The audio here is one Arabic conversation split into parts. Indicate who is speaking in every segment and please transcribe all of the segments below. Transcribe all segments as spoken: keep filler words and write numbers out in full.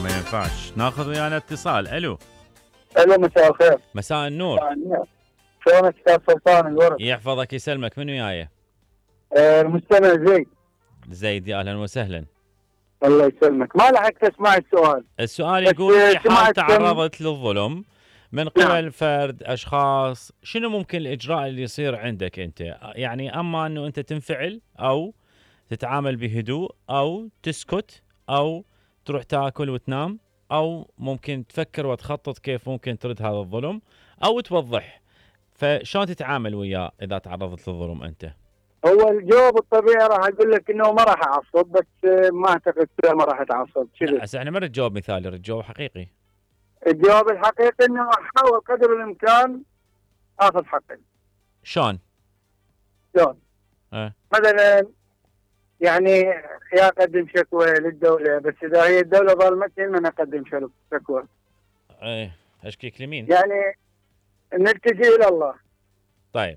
Speaker 1: ما ينفعش. ناخذ ويانا اتصال. الو
Speaker 2: الو مساء الخير.
Speaker 1: مساء النور.
Speaker 2: شلونك استاذ سلطان الورد؟
Speaker 1: يحفظك يسلمك. من وياي؟
Speaker 2: آه المستمع زيد.
Speaker 1: زيد يا اهلا وسهلا.
Speaker 2: الله يسلمك. ما لحقت اسمع السؤال.
Speaker 1: السؤال يقول في حال تعرضت للظلم من قبل نعم. فرد اشخاص، شنو ممكن الاجراء اللي يصير عندك انت؟ يعني اما انه انت تنفعل او تتعامل بهدوء او تسكت او تروح تاكل وتنام، او ممكن تفكر وتخطط كيف ممكن ترد هذا الظلم او توضح. فشلون تتعامل وياه اذا تعرضت للظلم انت؟
Speaker 2: هو الجواب الطبيعي راح اقول لك انه ما راح اعصب، بس ما اعتقد ما راح اتعصب كذا.
Speaker 1: هسه احنا ما نريد جواب مثالي، نريد جواب حقيقي.
Speaker 2: الجواب الحقيقي انه احاول قدر الامكان اخذ حقي.
Speaker 1: شلون؟
Speaker 2: شلون؟
Speaker 1: أه.
Speaker 2: مثلا يعني يا اقدم شكوى للدوله، بس اذا هي الدوله ظلمتني من اقدم شكوى.
Speaker 1: ايه اشكيك لمين؟
Speaker 2: يعني نلتجئ الى الله.
Speaker 1: طيب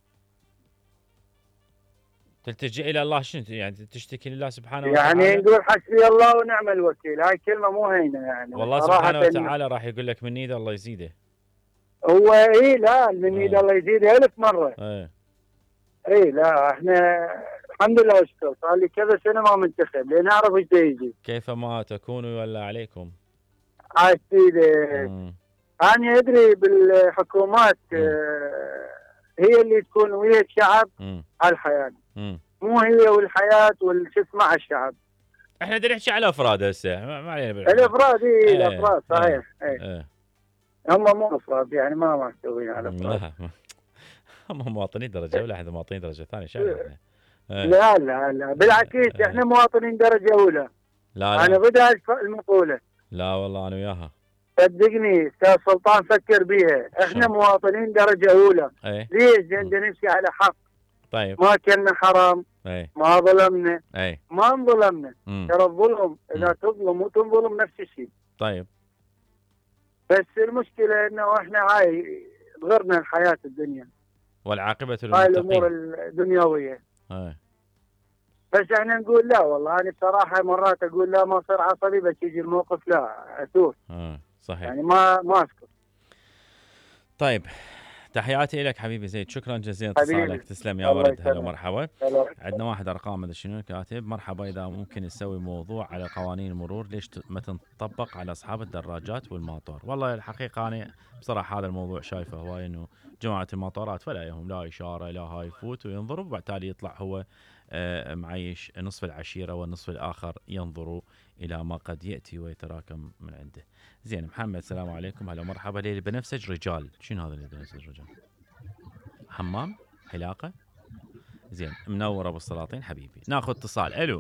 Speaker 1: تلتجئ الى الله شنو يعني؟ تشتكي لله سبحانه وتعالى؟
Speaker 2: يعني نقول حسبي الله ونعم الوكيل، هاي كلمه مو هينه يعني.
Speaker 1: والله سبحانه وتعالى راح يقول لك من ايده الله يزيده.
Speaker 2: هو اي لا من ايده الله يزيده ألف مره.
Speaker 1: ايه
Speaker 2: اي لا احنا الحمد لله واشكر، صار لي كذا سنه ما منتخب لان اعرف ايش يجي.
Speaker 1: كيف ما تكونوا يولى عليكم.
Speaker 2: عاد سيدي انا ادري بالحكومات آه هي اللي تكون ويا الشعب على الحياه، مو هي والحياه والشو اسمه على الشعب.
Speaker 1: احنا بدنا نحكي على الافراد هسه، ما علينا
Speaker 2: بالافراد. الافراد اي
Speaker 1: ايه
Speaker 2: الافراد صحيح.
Speaker 1: ايه ايه.
Speaker 2: هم مو افراد يعني ما ما مسويين على الافراد.
Speaker 1: لا هم مواطنين درجه اولى، احنا مواطنين درجه ثانيه. شو احنا؟
Speaker 2: لا لا لا بالعكس احنا مواطنين درجه اولى.
Speaker 1: لا لا
Speaker 2: انا بدها المقوله.
Speaker 1: لا والله انا وياها.
Speaker 2: صدقني استاذ سلطان فكر بيها، احنا شو. مواطنين درجه اولى.
Speaker 1: ايه؟
Speaker 2: ليش؟ لان نمشي على حق.
Speaker 1: طيب
Speaker 2: ما كنا حرام.
Speaker 1: ايه؟
Speaker 2: ما ظلمنا.
Speaker 1: ايه؟
Speaker 2: ما انظلمنا. ترى الظلم اذا تظلم وتنظلم نفس الشيء.
Speaker 1: طيب
Speaker 2: بس المشكله انه احنا هاي غيرنا الحياه الدنيا
Speaker 1: والعاقبه للمتقين،
Speaker 2: هاي الامور الدنيويه.
Speaker 1: ايه.
Speaker 2: بس احنا نقول لا والله. انا بصراحه مرات اقول لا ما اصير عصبي، بس يجي الموقف لا اتوه.
Speaker 1: اه صحيح.
Speaker 2: يعني ما ما اسكت.
Speaker 1: طيب تحياتي لك حبيبي زيد، شكرا جزيلا اتصالك. تسلم يا ولد. هلا ومرحبا. عندنا واحد ارقام مدري شنو كاتب. مرحبا، اذا ممكن نسوي موضوع على قوانين المرور ليش ما تنطبق على اصحاب الدراجات والماطور؟ والله الحقيقه انا بصراحه هذا الموضوع شايفه هواي انه جماعه الماطورات ولا يهم لا اشاره لا هاي يفوت وينضرب وبالتالي يطلع هو آه معيش نصف العشيره والنصف الاخر ينظروا الى ما قد ياتي ويتراكم من عنده. زين محمد السلام عليكم. هلا مرحبا. ليلي بنفسج رجال، شنو هذا اللي بنفسج رجال؟ حمام حلاقه؟ زين منور ابو السلاطين حبيبي. ناخذ اتصال. الو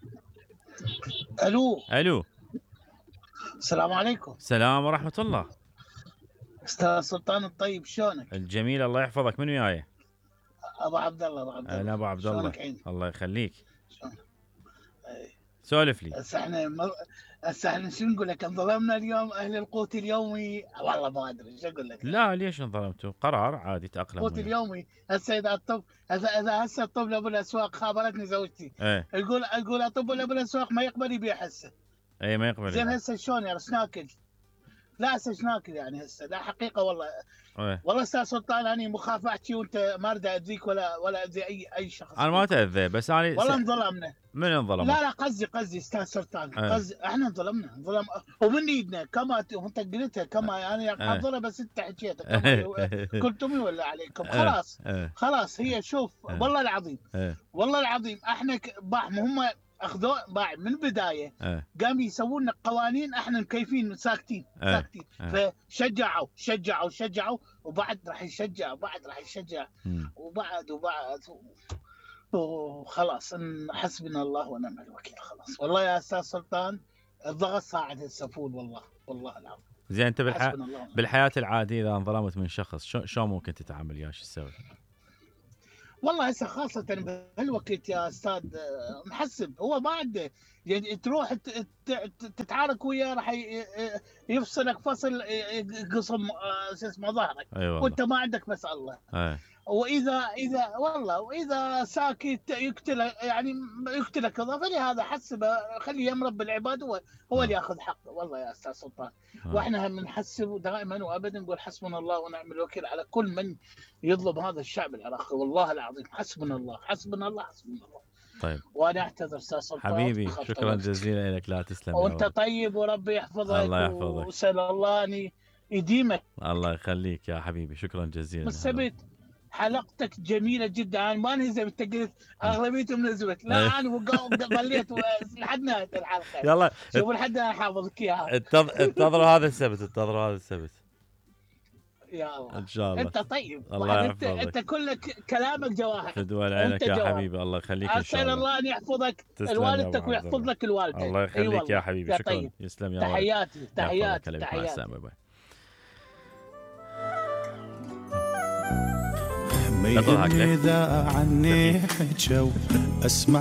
Speaker 3: الو
Speaker 1: الو
Speaker 3: السلام عليكم.
Speaker 1: السلام ورحمه الله.
Speaker 3: استاذ سلطان الطيب شلونك؟
Speaker 1: الجميل الله يحفظك. من وياي؟
Speaker 3: ابو عبد الله. ابو عبد الله.
Speaker 1: انا ابو عبد الله. الله يخليك.
Speaker 3: شلونك؟
Speaker 1: سولف لي.
Speaker 3: هسه احنا مر... هسه احنا شو نقول لك؟ انظلمنا اليوم اهل القوت اليومي. والله ما ادري شو اقول لك.
Speaker 1: لا ليش انظلمتوا؟ قرار عادي تاقلم.
Speaker 3: القوت اليومي هسه اذا الطب هسه اذا هسه الطب ابو الاسواق خابرتني زوجتي.
Speaker 1: ايه؟
Speaker 3: يقول يقول الطب ابو الاسواق ما يقبل يبيع هسه.
Speaker 1: اي ما يقبل.
Speaker 3: زين هسه شلون يعني ايش ناكل؟ لا هسه ايش ناكل يعني هسه؟ لا حقيقه والله.
Speaker 1: ايه؟
Speaker 3: والله استاذ سلطان انا مخاف احكي وانت ما اريد اذيك ولا ولا اذي اي اي شخص.
Speaker 1: انا ما تاذي بس انا
Speaker 3: والله انظلمنا.
Speaker 1: من انظلم؟
Speaker 3: لا لا قصدي قصدي استاذ سلطان قصدي احنا انظلمنا انظلم ومن ايدنا كما انت قلتها كما يعني انظلم بس انت حكيتها قلتمي ولا عليكم خلاص خلاص. هي شوف والله العظيم والله العظيم احنا هم اخذوا باع من البدايه قاموا يسوون لنا قوانين احنا مكيفين ساكتين ساكتين فشجعوا شجعوا شجعوا وبعد راح يشجع وبعد راح يشجع وبعد وبعد وخلاص حسبنا الله ونعم الوكيل. خلاص والله يا استاذ سلطان الضغط صاعد السفول والله والله العظيم.
Speaker 1: زين انت بالح... بالحياه العاديه اذا انظلمت من شخص شو شو ممكن تتعامل وياه؟ شو تسوي؟
Speaker 3: والله هسه خاصة بهالوقت يا استاذ محسب هو ما عنده يعني تروح تتعارك وياه راح يفصلك فصل قسم شو اسمه ظهرك.
Speaker 1: أيوة
Speaker 3: وانت ما عندك مسألة.
Speaker 1: أيه.
Speaker 3: واذا اذا والله واذا ساكت يقتل يعني يقتلك فلهذا حسب خليه يمرب بالعباد هو هو اللي ياخذ حقه. والله يا استاذ سلطان واحنا هم نحسب دائما وابدا نقول حسبنا الله ونعم الوكيل على كل من يظلم هذا الشعب العراقي. والله العظيم حسبنا الله حسبنا الله حسبنا الله.
Speaker 1: طيب
Speaker 3: وانا اعتذر استاذ سلطان
Speaker 1: حبيبي شكرا جزيلا لك. لا تسلم
Speaker 3: وانت طيب وربي يحفظك.
Speaker 1: الله يحفظك
Speaker 3: وسال الله ان يديمك.
Speaker 1: الله يخليك يا حبيبي شكرا جزيلا.
Speaker 3: بالسبت حلقتك جميله جدا. انا ما نهزم انت قلت اغلبيتهم نزلت لا انا ظليت لحد نهايه الحلقه.
Speaker 1: يلا
Speaker 3: شوف لحد انا حافظك اياها.
Speaker 1: انتظروا هذا السبت انتظروا هذا السبت
Speaker 3: يا الله
Speaker 1: ان شاء الله.
Speaker 3: انت طيب
Speaker 1: الله
Speaker 3: انت انت كلك كلامك جواهر.
Speaker 1: في دول عينك يا حبيبي الله يخليك ان شاء الله.
Speaker 3: اسال الله ان يحفظك الوالدتك ويحفظ لك الوالدين.
Speaker 1: الله يخليك أيوة يا حبيبي شكرا طيب. يسلم يا
Speaker 3: تحياتي تحياتي
Speaker 1: تحياتي.
Speaker 4: ما يهمني إذا عني حجوا أسمع